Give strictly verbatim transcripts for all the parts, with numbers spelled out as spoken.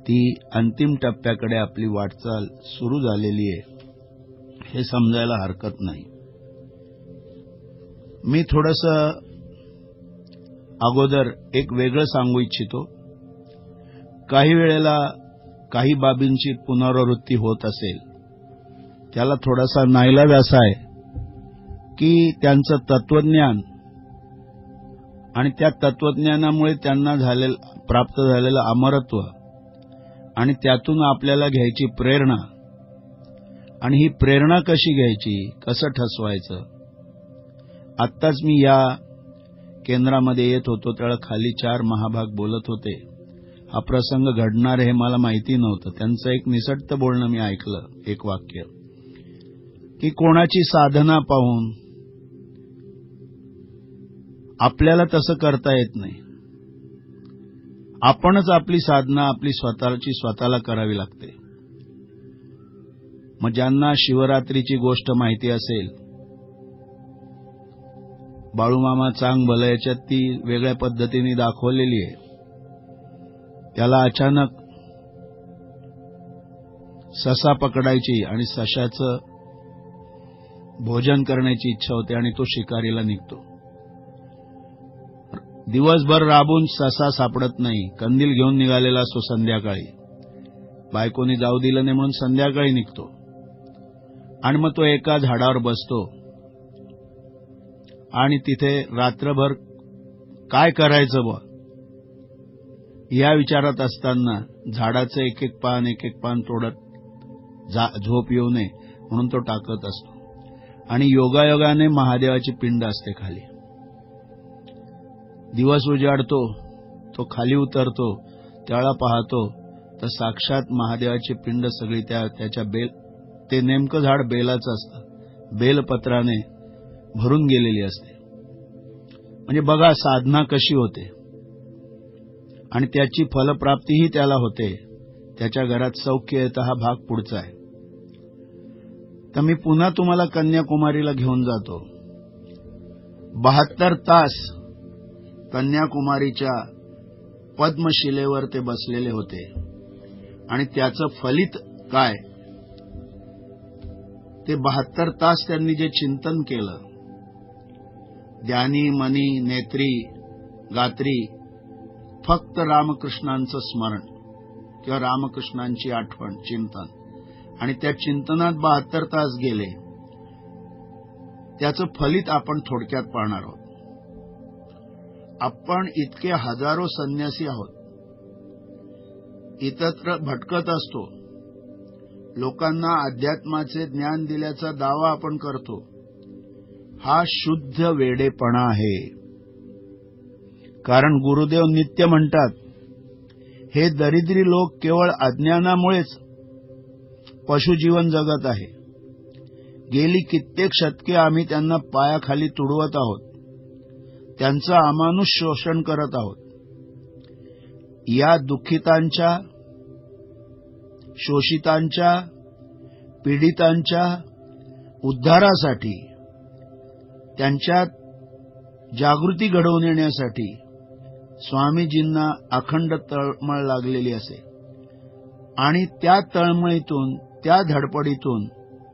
ती अंतिम टप्प्याकडे आपली वाटचाल सुरू झालेली आहे हे समजायला हरकत नाही. मी थोडंसं अगोदर एक वेगळं सांगू इच्छितो. काही वेळेला काही बाबींची पुनरावृत्ती होत असेल, त्याला थोडासा नाईलाज असा आहे की त्यांचं तत्वज्ञान आणि त्या तत्वज्ञानामुळे त्यांना झालेलं प्राप्त झालेलं अमरत्व आणि त्यातून आपल्याला घ्यायची प्रेरणा आणि ही प्रेरणा कशी घ्यायची, कसं ठसवायचं. आत्ताच मी या केंद्रामध्ये येत होतो त्यावेळेला खाली चार महाभाग बोलत होते. हा प्रसंग घडणार हे मला माहिती नव्हतं. त्यांचं एक निसटतं बोलणं मी ऐकलं, एक वाक्य की कोणाची साधना पाहून आपल्याला तसं करता येत नाही. आपणच आपली साधना आपली स्वतःची स्वतःला करावी लागते. मग ज्यांना शिवरात्रीची गोष्ट माहिती असेल, बाळूमामा चांग भलं याच्यात ती वेगळ्या पद्धतीने दाखवलेली आहे. त्याला अचानक ससा पकडायची आणि सशाचं भोजन करण्याची इच्छा होते आणि तो शिकारीला निघतो. दिवसभर राबून ससा सापडत नाही. कंदील घेऊन निघालेला असतो संध्याकाळी. बायकोनी जाऊ दिलं नाही म्हणून संध्याकाळी निघतो आणि मग तो एका झाडावर बसतो आणि तिथे रात्रभर काय करायचं बुवा या विचारात असताना झाडाचं एक एक पान एक एक पान तोडत झोप येऊ नये म्हणून तो टाकत असतो. आणि योगायोगाने महादेवाची पिंड असते खाली. दिवस उजाडतो, तो खाली उतरतो, त्याला पाहतो तर साक्षात महादेवाची पिंड सगळी त्या त्याच्या बेल ते नेमकं झाड बेलाचं असतं, बेलपत्राने भरून गेलेली असते. म्हणजे बघा साधना कशी होते आणि त्याची फलप्राप्तीही त्याला होते. त्याच्या घरात सौख्य येतं. हा भाग पुढचा आहे. तर मी पुन्हा तुम्हाला कन्याकुमारीला घेऊन जातो. बहात्तर तास कन्याकुमारीच्या पद्मशिलेवर ते बसलेले होते आणि त्याचं फलित काय, ते बहात्तर तास त्यांनी जे चिंतन केलं, ध्यानी मनी नेत्री गात्री फक्त रामकृष्णांचं स्मरण किंवा रामकृष्णांची आठवण, चिंतन, आणि त्या चिंतनात बहात्तर तास गेले. त्याचं फलित आपण थोडक्यात पाहणार आहोत. आपण इतके हजारो संन्यासी आहोत, इतत्र भटकत असतो, लोकांना अध्यात्माचे ज्ञान दिल्याचा दावा आपण करतो. हा शुद्ध वेडेपणा आहे. कारण गुरुदेव नित्य म्हणतात, हे दरिद्री लोक केवळ अज्ञानामुळेच पशुजीवन जगत आहे. गेली कित्येक शतके आम्ही त्यांना पायाखाली तुडवत आहोत, त्यांचं अमानुष शोषण करत आहोत. या दुःखितांच्या, शोषितांच्या, पीडितांच्या उद्धारासाठी, त्यांच्यात जागृती घडवून येण्यासाठी स्वामीजींना अखंड तळमळ लागलेली असे. आणि त्या तळमळीतून, त्या धडपडीतून,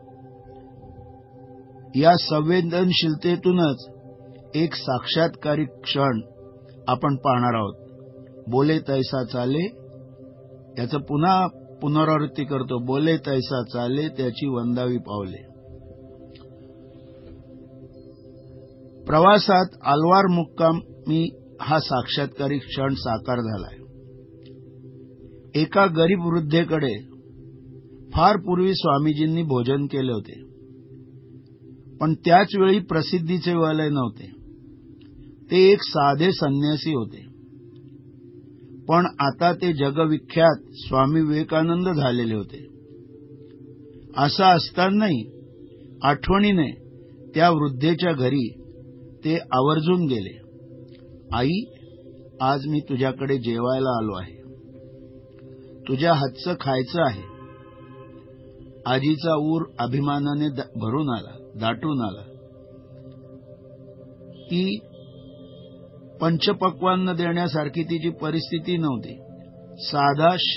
या संवेदनशीलतेतूनच एक साक्षात्कारी क्षण आपण पाहणार आहोत. बोले तैसा चाले, याचं पुन्हा पुनरावृत्ती करतो. बोले तैसा चाले, त्याची वंदावी पावले. प्रवासात आलवार मुक्कामी हा साक्षात्कारी क्षण साकार झालाय. एका गरीब वृद्धेकडे फार पूर्वी स्वामीजींनी भोजन केले होते, पण त्याच वेळी प्रसिद्धीचे वलय नव्हते. ते एक साधे संन्यासी होते, पण आता ते जगविख्यात स्वामी विवेकानंद झालेले होते. असं असतानाही आठवणीने त्या वृद्धेच्या घरी ते आवर्जून गेले. आई, आज मी तुझ्याकडे जेवायला आलो आहे, तुझ्या हातचं खायचं आहे. आजीचा ऊर अभिमानाने भरून आला, दाटून आला. ती पंचपक्वान्न देण्यासारखी तिची परिस्थिती नव्हती. साधा